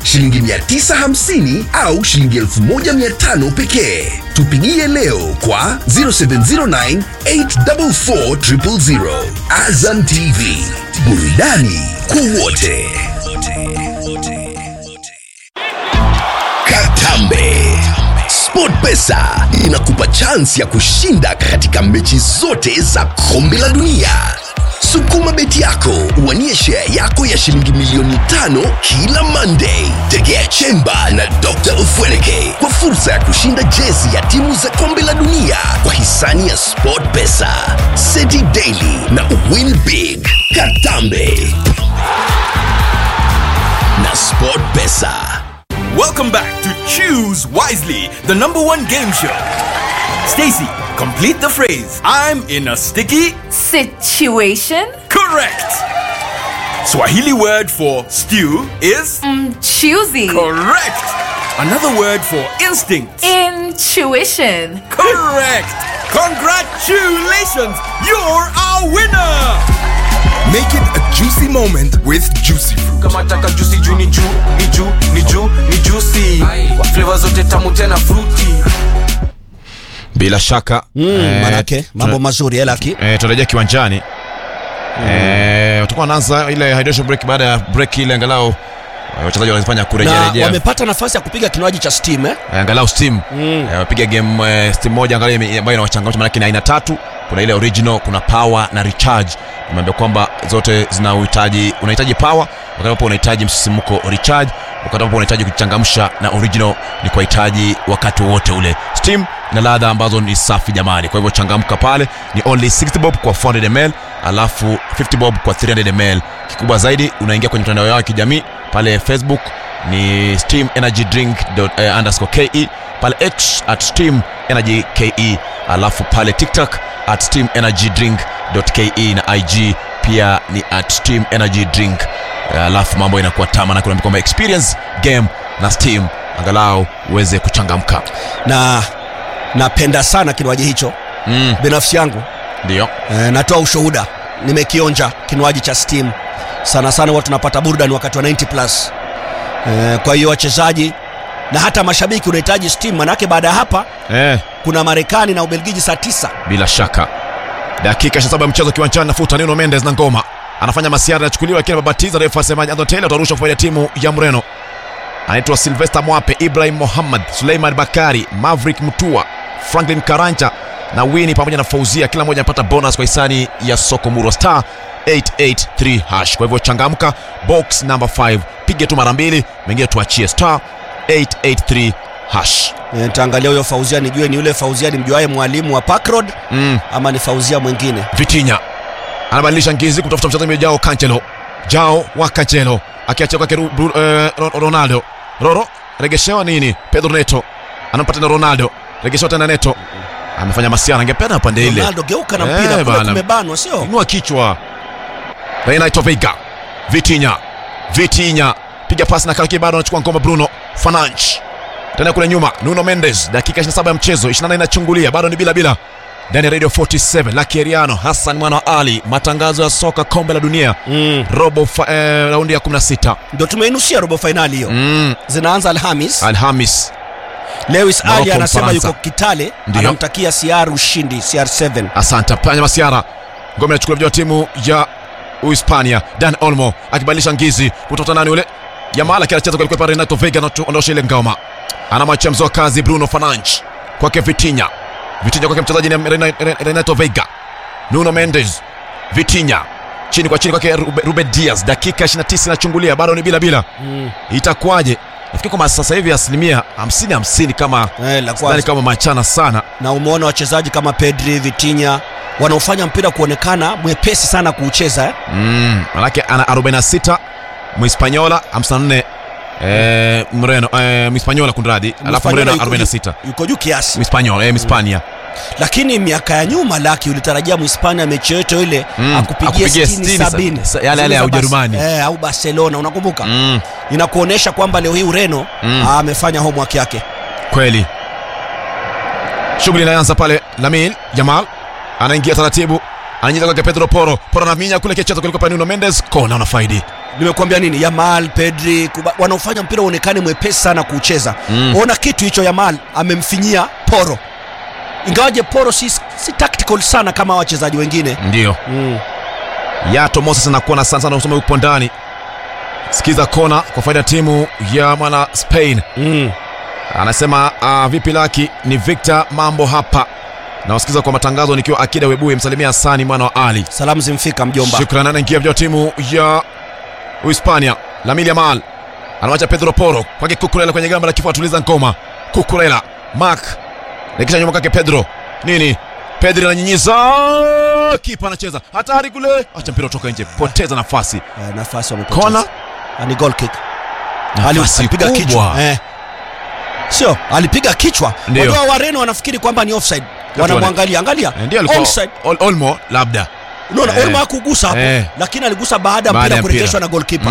shilingi 950 au shilingi 1500 pekee. Tupigie leo kwa 0709 844 000. Azam TV, burudani kwa wote. Katambe SportPesa inakupa chance ya kushinda katika mechi zote za kombe la dunia. Sukuma beti yako uwanie share yako ya shilingi milioni 5 kila Monday. Tegea Chemba na Dr. Ufweleke kwa fursa ya kushinda jezi ya timu za kombe la dunia kwa hisani ya SportPesa. Seti daily na win big. Katambe na SportPesa. Welcome back to Choose Wisely, the #1 game show. Stacy, complete the phrase. I'm in a sticky situation. Correct. Swahili word for stew is Choosy. correct. Another word for instinct. Intuition. Correct. Congratulations, you're our winner. Make it a juicy moment with Juicy Fruit. Kama taka juicy juu ni juicy. Flavor zote tamu tena fruity. Bila shaka manake mambo mazuri elaki. Tunarejea kiwanjani. Tutakuwa naanza ile hydration break. Baada ya break ile angalau wachezaji wanafanya kurejea. Wamepata nafasi ya kupiga kinywaji cha Steam angalau Steam. Wapiga game Steam moja angalau ambayo inawachangamsha, maana aina 3. Kuna ile original, kuna power na recharge. Nimeambia kwamba zote zina unahitaji power, wakati ambapo unahitaji msisimuko recharge, wakati ambapo unahitaji kuchangamsha na original ni kwa hitaji wakati wote ule. Steam na ladha ambazo ni safi jamani. Kwa hivyo changamka pale. Ni only 60 bob kwa 400 ml, alafu 50 bob kwa 300 ml. Kikubwa zaidi unaingia kwenye mtandao yao ya kijamii pale Facebook ni Steam Energy Drink _ke, pale X @SteamEnergyKE, alafu pale TikTok @SteamEnergyDrink.ke na IG pia ni @SteamEnergyDrink. Alafu mambo inakuwa tama na kuna kwamba experience game na Steam angalau uweze kuchangamka. Na napenda sana kinywaji hicho. Binafsi yangu ndio natoa ushuhuda, nimekionja kinywaji cha Steam. Sana sana watu tunapata burudani wakati wa 90+. Kwa hiyo wachezaji na hata mashabiki unahitaji Steam, manake baada ya hapa kuna Marekani na Ubelgiji saa 9. Bila shaka dakika 7 ya mchezo kiwanjani. Nafuta Nuno Mendes na ngoma anafanya masiara, anachukuliwa kile babatiza refa semaji Anton Taylor atarusha kwa timu ya Mreno. Anaitwa Sylvester Mwape, Ibrahim Mohamed, Suleiman Bakari, Maverick Mutua, Franklin Karanja na Winnie pamoja na Fauzia, kila mmoja anapata bonus kwa hisani ya Soko Muro star 883 hash. Kwa hivyo changamka, box number 5 piga tu mara 2, mengine tuachie star 883 hash. Nitaangalia huyo Fauzia nijue ni yule Fauzia ni mjuaye mwalimu wa Park Road ama ni Fauzia mwingine. Vitinha anabadilisha ngizi kutafuta mchezaji Jao Cancelo. Jao wa Cancelo akiacha kwa Ronaldo. Roro regeshewa nini? Pedro Neto anampata na Ronaldo, regeshewa tena Neto. Amefanya masiara, angependa pande ile. Ronaldo geuka na mpira kule kumebanwa sio? Inua kichwa. Renato Veiga. Vitinha piga pasi na Kaki, bado anachukua ngoma Bruno Fernandes. Tena kule nyuma Nuno Mendes, dakika 27 ya mchezo, 28 inachungulia, bado ni bila. Ndani ya Radio 47 la Keriano Hassan Mwana Ali, matangazo ya soka kombe la dunia. Raundi ya 16 ndio tumeinusia robo finali hiyo. Zinaanza Alhamis. Lewis Ali anasema yuko Kitale, anamtakia CR ushindi, CR7. Asante panya masiara. Ngome inachukuliwa vya timu ya Uhispania. Dan Olmo akibadilisha ngizi kutoka nani ule Yamala kila cheza kwa Renato Veiga na ondosha ile ngoma. Anamwachia mzoa kazi Bruno Fernandes kwake Vitinha kwake mchezaji Renato Veiga. Nuno Mendes, Vitinha chini kwake Ruben Diaz, dakika 29 inachungulia, bado ni bila. Itakuwaje? Nafikiri kama sasa hivi asilimia 50-50 kama kama machana sana. Na umeona wachezaji kama Pedri, Vitinha wanaofanya mpira kuonekana mwepesi sana kuucheza. Malaki ana 46, Mhispaniola 54. Mreno Mhispaniola kunradi, alafu Mreno 46. Yuko juu kiasi Mhispaniola Mhispania. Lakini miaka ya nyuma Laki ulitarajia Mhispania mechi yote ile akupigia 60-70 yale ya Ujerumani au Barcelona, unakumbuka? Inakuonesha kwamba leo hii Ureno amefanya homework yake kweli. Shughuli inaanza pale. Lamine Yamal anaingia taratibu, anaingia kwa Pedro Porro na minya kule kicheza kuliko pa Nuno Mendes, kona unafaidi. nimekuambia nini, Yamal, Pedri wanaofanya mpira uonekane mwepesi sana kuucheza. Ona kitu hicho, Yamal amemfinyia Poro, ingawaje Poro si tactical sana kama wachezaji wengine. Ndio Yato Moses anakuwa na sana usome upo ndani. Sikiza kona kwa faida timu ya mwana Spain. Anasema vipi Laki, ni Victor mambo hapa. Na usikiza kwa matangazo nikiwa Akida Webuye, msalimia Hasani mwana wa Ali. Salamu zimfika mjomba. Shukrani. Anaingia vya timu ya Uhispania. Lamine Yamal anamwacha Pedro Porro kwake Cucurella kwenye gamba la kifua, tuliza ngoma. Cucurella Mark nikisha nyuma kwake Pedro. Nini? Pedri ananyinyiza. Kipa anacheza. Hatari kule. Acha mpira utoka nje. Poteza nafasi. Nafasi wamepoteza. Kona. Ni goal kick. Alipiga kichwa. Sio, alipiga kichwa. Wao Wareno wanafikiri kwamba ni offside. Wanamwangalia, angalia. Offside. Olmo labda. Unaona, Olmo hakugusa hapo, lakini aligusa baada ya mpira kurejeshwa na goalkeeper.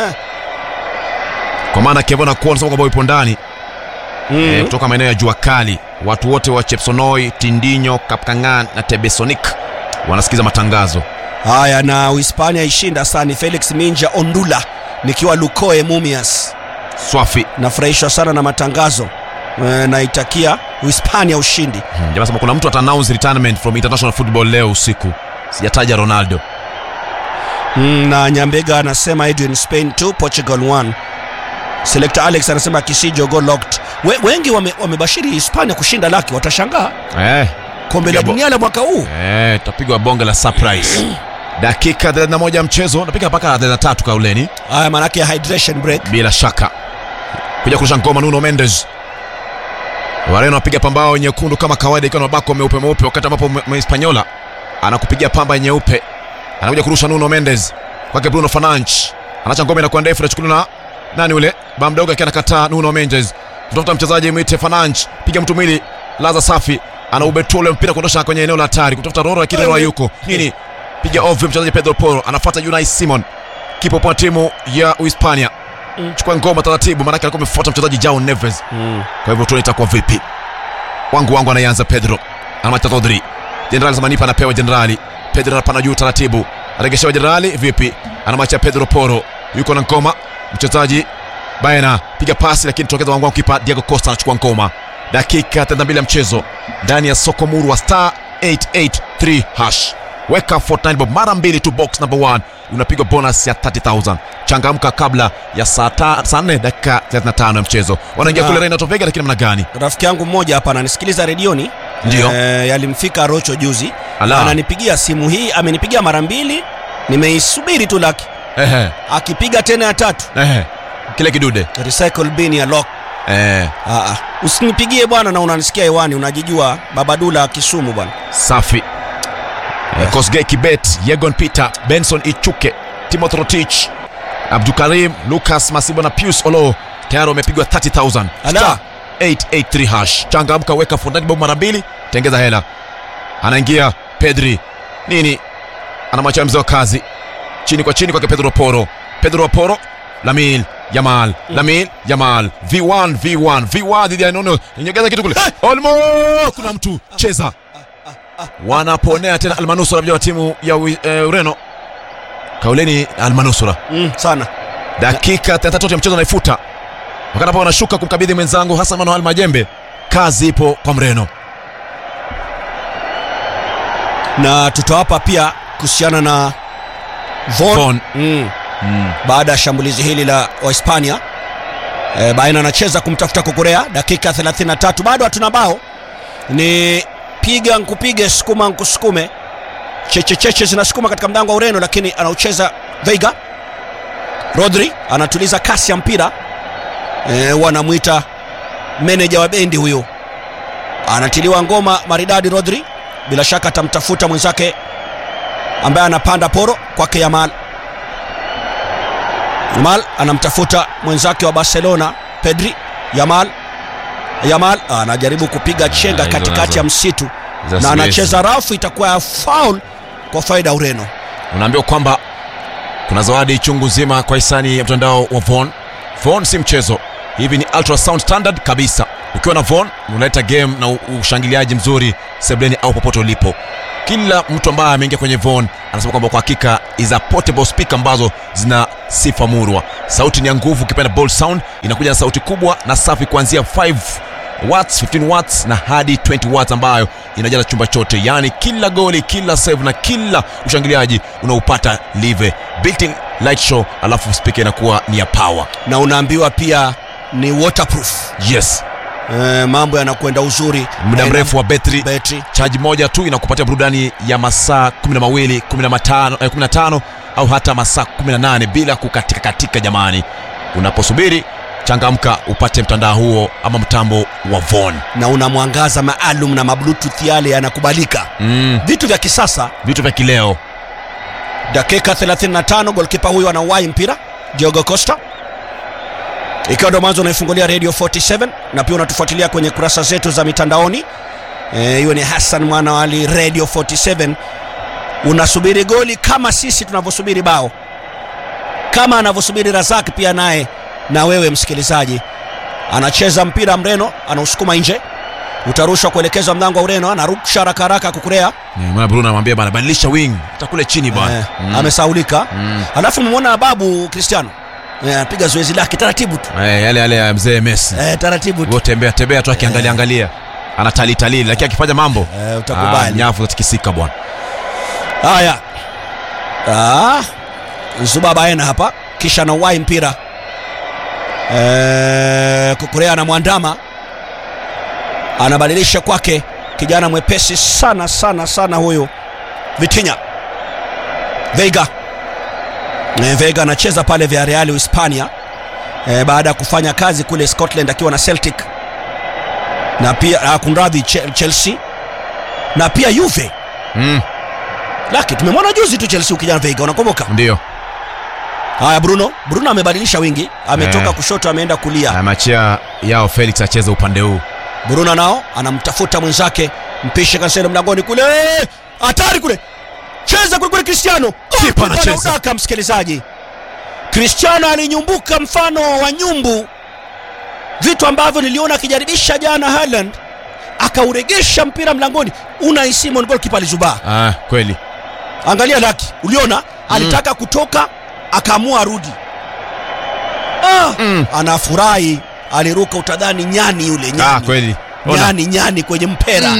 Kwa maana Kevin Akuona sababu kwamba yupo ndani. Kutoka maeneo ya Jua Kali, watu wote wa Chepsonoi, Tindinyo, Kapkangan na Tebesonic wanasikiza matangazo haya. Na Uhispania ishinda sana. Felix Minja Ondula nikiwa Lukoe Mumias. Swafi. Nafurahishwa sana na matangazo. Naitakia Uhispania ushindi. Jamaa sema kuna mtu ata announce retirement from international football leo usiku. Sijataja Ronaldo. Na Nyambega anasema Edwin Spain 2 Portugal 1. Selector Alex anasema Kisijo goal locked. Wengi wamebashiri Hispania kushinda Laki, watashangaa. Kombe la dunia la mwaka huu. Tapigwa bonge la surprise. Dakika 31 mchezo, napiga mpaka 33 kauleni. Haya maana yake hydration break. Bila shaka. Kuja kurusha ngoma Nuno Mendes. Wareno wapiga pambao nyekundu kama kawaida, ikiwa na mabako meupe wakati ambapo Mhispaniola anakupigia pamba nyeupe. Anakuja kurusha Nuno Mendes kwake Bruno Fernandes. Anacha ngoma inakuwa ndefu, inachukuliwa na nani ule? Bamdogo akiwa anakataa. Nuno Mendes kutafuta mchezaji mwite Fernandes, piga mtu mwili, laza safi, ana ubetole mpira kuondosha kwenye eneo la hatari, kutafuta Roro lakini Roro yuko. Nini? Piga ovyo mchezaji Pedro Porro, anafuata Unai Simon. Kipo kwa timu ya Uhispania. Chukua ngoma taratibu, maana alikuwa amefuata mchezaji João Neves. Kwa hivyo tuone itakuwa vipi. Wangu anaanza Pedro. Anamwacha Rodri. General Zamanipa anapewa Generali. Pedro anapanda juu taratibu. Aregeshewa Generali vipi? Anamwacha Pedro Porro. Yuko na ngoma. Mchezaji Baena piga pasi lakini tokeza wangu kipa Diego Costa anachukua ngoma. Dakika 32 ya mchezo ndani ya soko muru wa star 883 hash. Weka Fortnite bob mara 2 to box number 1, unapiga bonus ya 30,000. Changamka kabla ya saa 4 dakika 35 ya mchezo. Wanaingia kule Renato Vega, lakini namna gani? Rafiki yangu mmoja hapa ananisikiliza redioni. Ndio. Yalimfika Rocho juzi. Ananipigia simu hii, amenipigia mara 2. Nimeisubiri tu Laki. Akipiga tena ya 3. Kile kidude. Recycle bin ya lock. Usinipigie bwana na unanisikia hewani, unajijua Babadula Kisumu bwana. Safi. Kosgei Kibet, Yegon Peter, Benson Ichuke, Timothy Rotich, Abdukarim, Lucas Masibo na Pius Olo tayari wamepigwa 30,000. 883 hash. Changamka, weka Fortnite bomba mara 2, tengeza hela. Anaingia Pedri. Nini? Anamwacha mzee wa kazi. Chini kwa chini kwa Pedro Porro. Pedro Porro, Lamine Yamal. Lamine Yamal. V1 dhidi ya Nuno. Nyongeza kitu kule. Olmo, kuna mtu cheza. Wanaponea tena Almanusura wa timu ya Ureno. Kauleni Almanusura. Sana. Dakika 33 ya mchezo naifuta. Wakati hapo wanashuka kumkabidhi mwenzangu Hassan Manuel Majembe. Kazi ipo kwa Mreno. Na tutawapa pia kuhusiana na Von. Baada ya shambulizi hili la Hispania, Baena anacheza kumtafuta Cucurella. Dakika 33 bado hatuna bao. Ni piga nkupige, sukuma nkusukume. Cheche zinasukuma katika mlango wa Ureno, lakini anaucheza Veiga. Rodri anatuliza kasi ya mpira. Wanamuita manager wa bendi huyo. Anatiliwa ngoma maridadi Rodri. Bila shaka atamtafuta mwenzake ambaye anapanda Porro kwake Yamal. Yamal anamtafuta mwenzake wa Barcelona Pedri. Yamal anajaribu kupiga chenga katikati ya msitu na anacheza rafu, itakuwa ya foul kwa faida Ureno. Unaambiwa kwamba kuna zawadi chungu zima kwa hisani ya mtandao wa Von. Von si mchezo. Hivi ni ultrasound standard kabisa. Ukiwa na Von unaleta game na ushangiliaji mzuri sebleni au popote ulipo. Kila mtu ambaye ameingia kwenye Von anasema kwamba kwa hakika is a portable speaker ambazo zina sifa murwa. Sauti ni ya nguvu, ukipenda bold sound, inakuja na sauti kubwa na safi kuanzia 5 watts, 15 watts na hadi 20 watts ambayo inajaza chumba chote. Yani kila goli, kila save na kila ushangiliaji unaupata live built-in light show, alafu speaker inakuwa ni ya power na unaambiwa pia ni waterproof. Yes. Mambo yanakwenda uzuri, muda mrefu wa battery. Charge moja tu inakupatia burudani ya masaa 12, 15 au hata masaa 18 bila kukatika katika. Jamani, unaposubiri changamka upate mtandao huo ama mtambo wa Von, na una mwangaza maalum na mabluetooth yale yanakubalika. Vitu vya kisasa, vitu vya kileo. Dakika 35 goalkeeper huyo anawahi mpira Diogo Costa. Ikiwa ndo mwanzo unaifungulia Radio 47 na pia unatufuatilia kwenye kurasa zetu za mitandaoni. Hiyo ni Hassan Mwanawali Radio 47. Unasubiri goli kama sisi tunavyosubiri bao, kama anavyosubiri Razak pia naye na wewe msikilizaji. Anacheza mpira Mreno, anausukuma nje, utarushwa kuelekezwa mlango wa Ureno, anarusha haraka Kukurea. Mwana Bruno anamwambia bana badilisha wing hata kule chini bana. Amesaulika. Alafu muona babu Cristiano anapiga zoezi lake taratibu tu. Yale ya mzee Messi. Taratibu tu. Tembea tu akiangalia. Anatali lakini akifanya mambo utakubali. Nyavu zatikisika bwana. Haya. Zuba baina hapa kisha na wai mpira. Kukurea anamwandama. Anabadilisha kwake kijana mwepesi sana huyo Vitinha. Vega anacheza pale Villarreal Hispania baada ya kufanya kazi kule Scotland akiwa na Celtic na pia kunradhi Chelsea na pia Juve. Lakini tumemwona juzi tu Chelsea ukijana Vega, unakumbuka? Ndio. Haya, Bruno amebadilisha wingi, ametoka kushoto ameenda kulia. Amachia yao Felix acheze upande huu. Bruno nao anamtafuta mwenzake, mpishe Cancelo mlangoni kule. Hatari kule. Cheza kule Cristiano. Kipa anacheza. Unataka msikilizaji. Cristiano alinyumbuka mfano wa nyumbu. Vitu ambavyo niliona akijaribisha jana Haaland, akauregesha mpira mlangoni. Unai Simon goalkeeper alizubaa. Kweli. Angalia Laki, uliona alitaka kutoka akaamua arudi. Anafurahi, aliruka utadhani nyani yule nyani. Kweli. Nyani kwenye mpera.